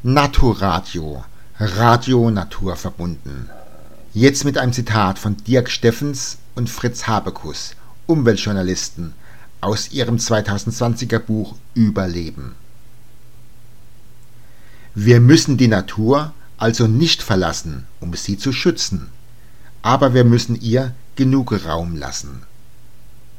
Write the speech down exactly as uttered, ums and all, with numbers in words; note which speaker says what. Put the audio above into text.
Speaker 1: Naturadio, Radio naturverbunden. Jetzt mit einem Zitat von Dirk Steffens und Fritz Habekus, Umweltjournalisten, aus ihrem zweitausendzwanziger Buch Überleben. Wir müssen die Natur also nicht verlassen, um sie zu schützen, aber wir müssen ihr genug Raum lassen.